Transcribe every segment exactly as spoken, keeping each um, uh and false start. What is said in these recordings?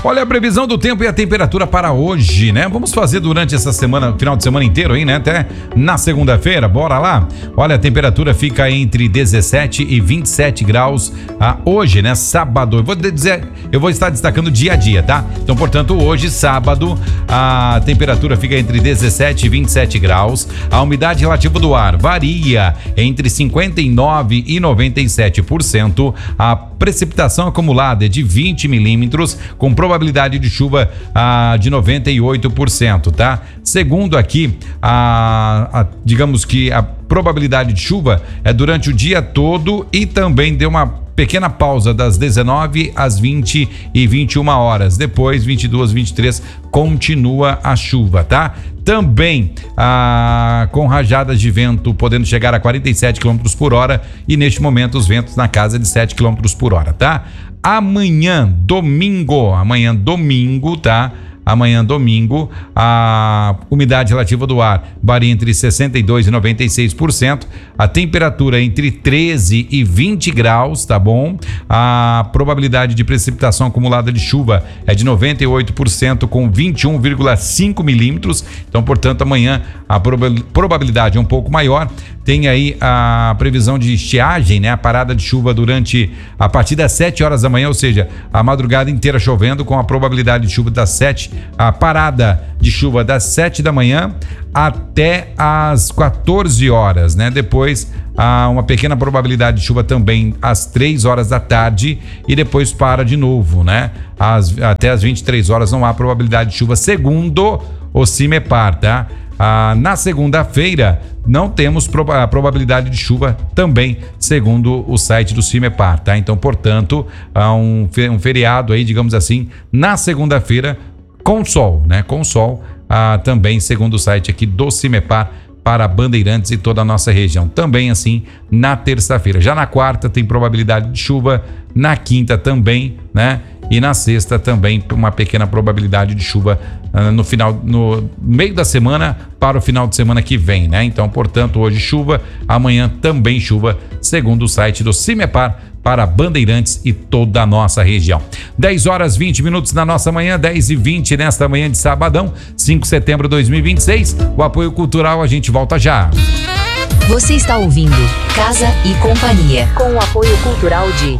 Olha a previsão do tempo e a temperatura para hoje, né? Vamos fazer durante essa semana, final de semana inteiro aí, né? Até na segunda-feira, bora lá? Olha, a temperatura fica entre dezessete e vinte e sete graus ah, hoje, né? Sábado. Eu vou dizer, eu vou estar destacando dia a dia, tá? Então, portanto, hoje, sábado, a temperatura fica entre dezessete e vinte e sete graus. A umidade relativa do ar varia entre cinquenta e nove e noventa e sete por cento. A precipitação acumulada é de vinte milímetros, com probabilidade de chuva ah, de noventa e oito por cento, tá? Segundo aqui, a, a, digamos que a probabilidade de chuva é durante o dia todo e também deu uma pequena pausa das dezenove às vinte e vinte e uma horas. Depois, vinte e duas, vinte e três, continua a chuva, tá? Também ah, com rajadas de vento podendo chegar a quarenta e sete quilômetros por hora e neste momento os ventos na casa de sete quilômetros por hora, tá? Amanhã, domingo, amanhã domingo, tá? Amanhã, domingo, a umidade relativa do ar varia entre sessenta e dois e noventa e seis por cento. A temperatura entre treze e vinte graus, tá bom? A probabilidade de precipitação acumulada de chuva é de noventa e oito por cento com vinte e um vírgula cinco milímetros. Então, portanto, amanhã a probabilidade é um pouco maior. Tem aí a previsão de estiagem, né? A parada de chuva durante, a partir das sete horas da manhã, ou seja, a madrugada inteira chovendo, com a probabilidade de chuva das sete, a parada de chuva das sete da manhã até as quatorze horas, né? Depois, há uma pequena probabilidade de chuva também às três horas da tarde e depois para de novo, né? Às, até as vinte e três horas não há probabilidade de chuva, segundo o CIMEPAR, tá? Ah, na segunda-feira não temos prob- a probabilidade de chuva também, segundo o site do CIMEPAR, tá? Então, portanto, há um, fe- um feriado aí, digamos assim, na segunda-feira com sol, né? Com sol, ah, também, segundo o site aqui do CIMEPAR, para Bandeirantes e toda a nossa região. Também assim na terça-feira. Já na quarta tem probabilidade de chuva, na quinta também, né? E na sexta também uma pequena probabilidade de chuva uh, no final, no meio da semana para o final de semana que vem, né? Então, portanto, hoje chuva, amanhã também chuva, segundo o site do CIMEPAR, para Bandeirantes e toda a nossa região. dez horas e vinte minutos na nossa manhã, dez e vinte nesta manhã de sabadão, cinco de setembro de dois mil e vinte e seis. O apoio cultural, a gente volta já. Você está ouvindo Casa e Companhia, com o apoio cultural de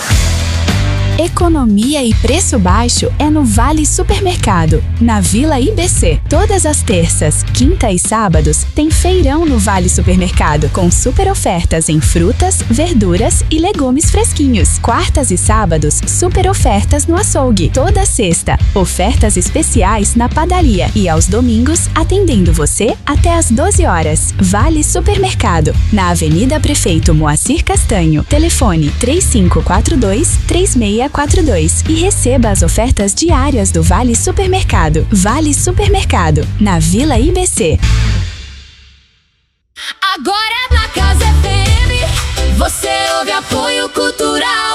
Economia e preço baixo é no Vale Supermercado, na Vila I B C. Todas as terças, quinta e sábados tem feirão no Vale Supermercado, com super ofertas em frutas, verduras e legumes fresquinhos. Quartas e sábados, super ofertas no açougue. Toda sexta, ofertas especiais na padaria e aos domingos, atendendo você até às doze horas. Vale Supermercado, na Avenida Prefeito Moacir Castanho. Telefone três cinco quatro dois, três seis quatro dois e receba as ofertas diárias do Vale Supermercado. Vale Supermercado, na Vila I B C. Agora na Casa F M, você ouve apoio cultural.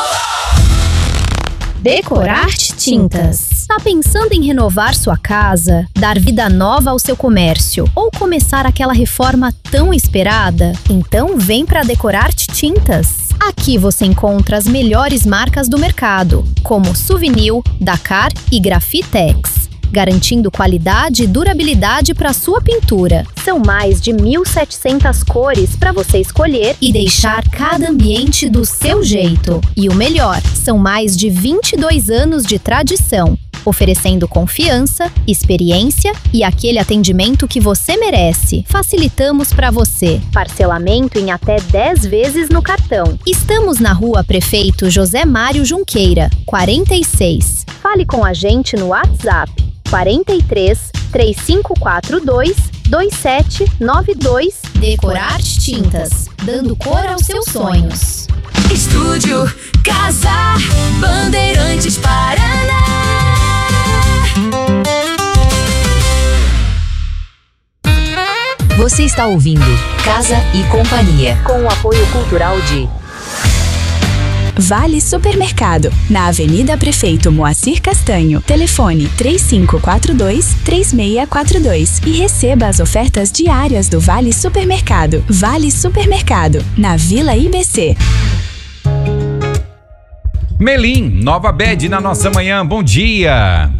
Decorarte Tintas. Tá pensando em renovar sua casa, dar vida nova ao seu comércio ou começar aquela reforma tão esperada? Então vem para Decorarte Tintas. Aqui você encontra as melhores marcas do mercado, como Souvenir, Dakar e Grafitex, garantindo qualidade e durabilidade para sua pintura. São mais de mil e setecentas cores para você escolher e deixar cada ambiente do seu jeito. E o melhor, são mais de vinte e dois anos de tradição, oferecendo confiança, experiência e aquele atendimento que você merece. Facilitamos para você. Parcelamento em até dez vezes no cartão. Estamos na Rua Prefeito José Mário Junqueira, quarenta e seis. Fale com a gente no WhatsApp quarenta e três, três cinco quatro dois, dois sete nove dois. Decorarte Tintas, dando cor aos seus sonhos. Estúdio Casa Bandeirantes Paraná. Você está ouvindo Casa e Companhia, com o apoio cultural de Vale Supermercado, na Avenida Prefeito Moacir Castanho. Telefone três cinco quatro dois, três seis quatro dois e receba as ofertas diárias do Vale Supermercado. Vale Supermercado, na Vila I B C. Melim, Nova Bed na nossa manhã, bom dia.